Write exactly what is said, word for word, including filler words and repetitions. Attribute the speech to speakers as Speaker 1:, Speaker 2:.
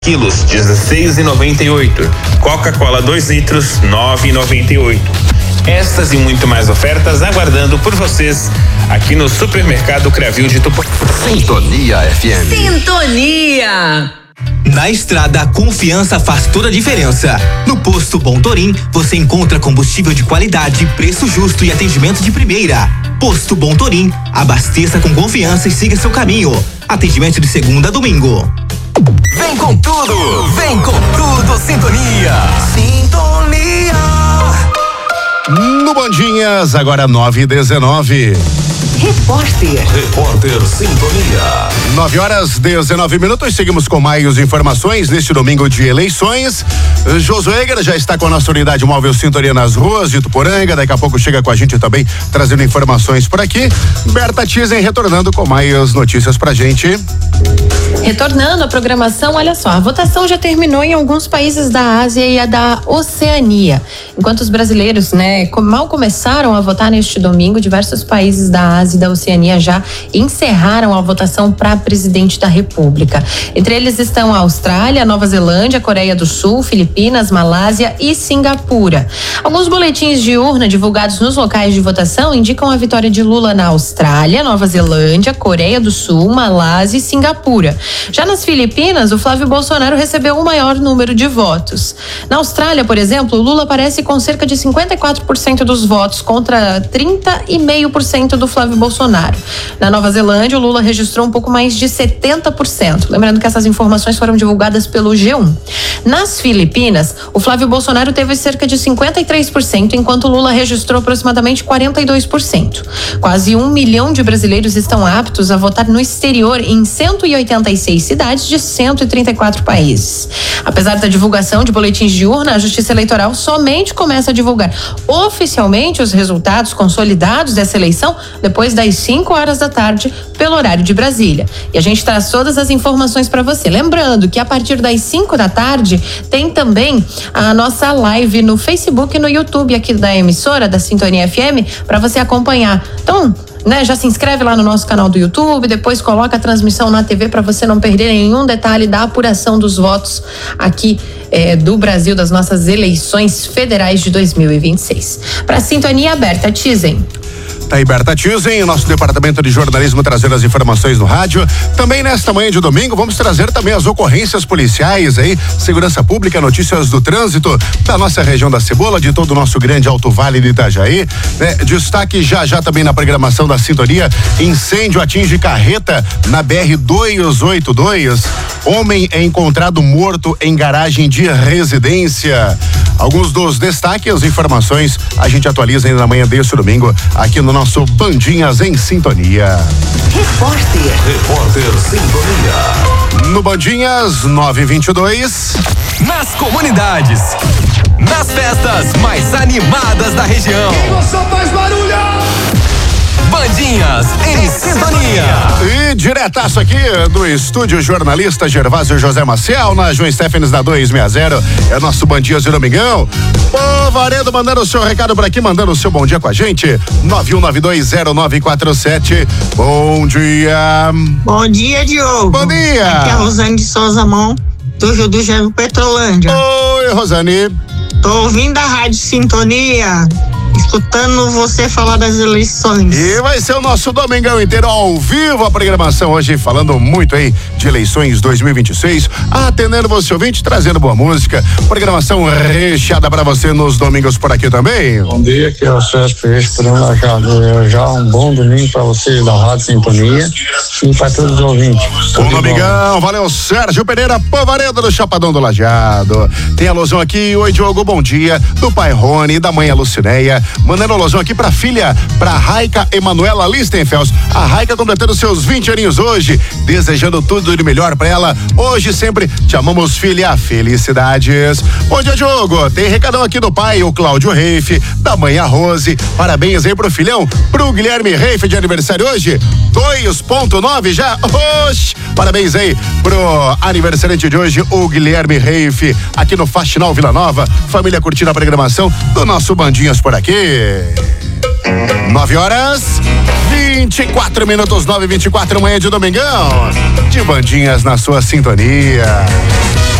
Speaker 1: quilos, dezesseis e noventa e oito. Coca-Cola dois litros, nove e noventa e oito. Estas e muito mais ofertas aguardando por vocês aqui no Supermercado Cravil de Tupã.
Speaker 2: Sintonia F M.
Speaker 3: Sintonia!
Speaker 4: Na estrada, a confiança faz toda a diferença. No Posto Bom Torim, você encontra combustível de qualidade, preço justo e atendimento de primeira. Posto Bom Torim, abasteça com confiança e siga seu caminho. Atendimento de segunda a domingo.
Speaker 2: Vem com tudo, vem com tudo, Sintonia. Sintonia.
Speaker 5: No Bandinhas, agora nove e dezenove.
Speaker 3: Repórter.
Speaker 2: Repórter Sintonia.
Speaker 5: nove horas dezenove minutos. Seguimos com mais informações neste domingo de eleições. Josué Egger já está com a nossa unidade móvel Sintonia nas ruas de Tuporanga. Daqui a pouco chega com a gente também, trazendo informações por aqui. Berta Tizen retornando com mais notícias pra gente.
Speaker 6: Retornando à programação, olha só, a votação já terminou em alguns países da Ásia e a da Oceania. Enquanto os brasileiros, né, mal começaram a votar neste domingo, diversos países da Ásia e da Oceania já encerraram a votação para presidente da República. Entre eles estão a Austrália, Nova Zelândia, Coreia do Sul, Filipinas, Malásia e Singapura. Alguns boletins de urna divulgados nos locais de votação indicam a vitória de Lula na Austrália, Nova Zelândia, Coreia do Sul, Malásia e Singapura. Já nas Filipinas, o Flávio Bolsonaro recebeu o maior número de votos. Na Austrália, por exemplo, o Lula aparece com cerca de cinquenta e quatro por cento dos votos contra trinta vírgula cinco por cento do Flávio Bolsonaro. Na Nova Zelândia, o Lula registrou um pouco mais de setenta por cento. Lembrando que essas informações foram divulgadas pelo G um. Nas Filipinas, o Flávio Bolsonaro teve cerca de cinquenta e três por cento, enquanto o Lula registrou aproximadamente quarenta e dois por cento. Quase um milhão de brasileiros estão aptos a votar no exterior em cento e oitenta e seis cidades de cento e trinta e quatro países. Apesar da divulgação de boletins de urna, a Justiça Eleitoral somente começa a divulgar oficialmente os resultados consolidados dessa eleição depois das cinco horas da tarde, pelo horário de Brasília. E a gente traz todas as informações para você. Lembrando que a partir das cinco da tarde tem também a nossa live no Facebook e no YouTube aqui da emissora da Sintonia F M para você acompanhar. Então, né, já se inscreve lá no nosso canal do YouTube, depois coloca a transmissão na T V para você não perder nenhum detalhe da apuração dos votos aqui eh, do Brasil, das nossas eleições federais de dois mil e vinte e seis. Para a Sintonia aberta, Tizen.
Speaker 5: Tá aí, Berta Tizen, o nosso departamento de jornalismo trazendo as informações no rádio. Também nesta manhã de domingo vamos trazer também as ocorrências policiais aí, segurança pública, notícias do trânsito da nossa região da Cebola, de todo o nosso grande Alto Vale de Itajaí, né? Destaque já já também na programação da Sintonia, incêndio atinge carreta na B R duzentos e oitenta e dois, homem é encontrado morto em garagem de residência. Alguns dos destaques, as informações a gente atualiza ainda na manhã desse domingo aqui no nosso Bandinhas em Sintonia.
Speaker 3: Repórter.
Speaker 2: Repórter Sintonia.
Speaker 5: No Bandinhas nove e vinte e dois.
Speaker 2: Nas comunidades. Nas festas mais animadas da região.
Speaker 7: Você faz barulho!
Speaker 2: Bandinhas em Sintonia.
Speaker 5: E diretaço aqui do estúdio jornalista Gervásio José Maciel, na João Stephens da duzentos e sessenta. É nosso Bandinhas de domingão. Povaredo mandando o seu recado por aqui, mandando o seu bom dia com a gente. nove um nove dois zero nove quatro sete. Bom dia.
Speaker 8: Bom dia, Diogo.
Speaker 5: Bom dia.
Speaker 8: Aqui é a Rosane de Souza Mão, do Rio do Janeiro, Petrolândia.
Speaker 5: Oi, Rosane.
Speaker 8: Tô ouvindo a Rádio Sintonia, escutando você falar das eleições.
Speaker 5: E vai ser o nosso domingão inteiro ao vivo a programação hoje, falando muito aí de eleições dois mil e vinte e seis, atendendo você ouvinte, trazendo boa música, programação recheada pra você nos domingos por aqui também.
Speaker 9: Bom dia, aqui é o Sérgio Esperando já, já um bom domingo pra vocês da Rádio Sintonia e pra todos os ouvintes.
Speaker 5: Bom domingão, valeu Sérgio Pereira, Povaredo do Chapadão do Lajeado. Tem alusão aqui, oi Diogo, bom dia, do pai Rony, da mãe Lucinéia, mandando alusão aqui pra filha, pra Raika Emanuela Listenfels. A Raika completando seus vinte aninhos hoje, desejando tudo de melhor pra ela. Hoje sempre te amamos, filha, felicidades. Bom dia, Diogo, tem recadão aqui do pai, o Cláudio Reife, da mãe a Rose. Parabéns aí pro filhão, pro Guilherme Reife de aniversário hoje, dois ponto nove já. Oxi, parabéns aí pro aniversariante de hoje, o Guilherme Reife, aqui no Faxinal Vila Nova. Família curtindo a programação do nosso Bandinhas por aqui. Nove horas, vinte e quatro minutos, nove e vinte e quatro, manhã de domingão. De bandinhas na sua sintonia.